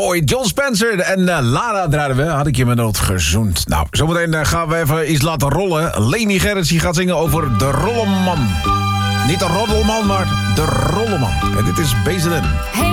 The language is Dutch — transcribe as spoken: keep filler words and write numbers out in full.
Boy, John Spencer en uh, Lara draaiden we. Had ik je me nooit gezoend. Nou, zometeen uh, gaan we even iets laten rollen. Leni Gerrits die gaat zingen over de Rolleman. Niet de Roddelman, maar de Rolleman. En dit is B Z N.